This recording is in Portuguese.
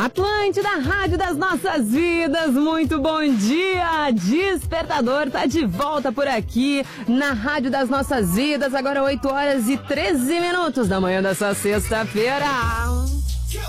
Atlântida, Rádio das Nossas Vidas, muito bom dia! Despertador tá de volta por aqui na Rádio das Nossas Vidas, agora 8 horas e 13 minutos da manhã dessa sexta-feira.